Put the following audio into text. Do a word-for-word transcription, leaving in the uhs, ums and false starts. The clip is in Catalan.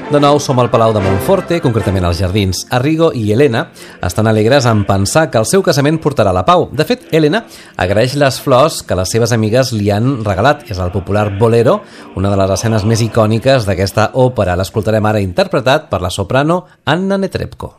De nou som al Palau de Monforte, concretament als Jardins. Arrigo i Elena estan alegres en pensar que el seu casament portarà la pau. De fet, Elena agraeix les flors que les seves amigues li han regalat. És el popular Bolero, una de les escenes més icòniques d'aquesta òpera. L'escoltarem ara interpretat per la soprano Anna Netrebko.